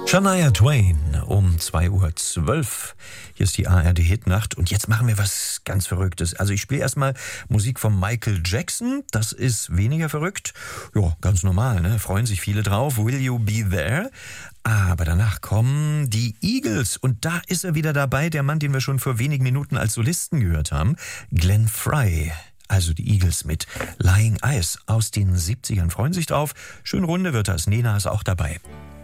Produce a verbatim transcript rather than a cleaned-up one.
Shania Twain um zwei Uhr zwölf. Hier ist die A R D-Hitnacht und jetzt machen wir was ganz Verrücktes. Also ich spiele erstmal Musik von Michael Jackson. Das ist weniger verrückt. Ja, ganz normal, ne? Freuen sich viele drauf. Will You Be There? Aber danach kommen die Eagles und da ist er wieder dabei, der Mann, den wir schon vor wenigen Minuten als Solisten gehört haben, Glenn Frey. Also die Eagles mit Lying Eyes aus den siebzigern freuen sich drauf. Schön runde wird das. Nena ist auch dabei.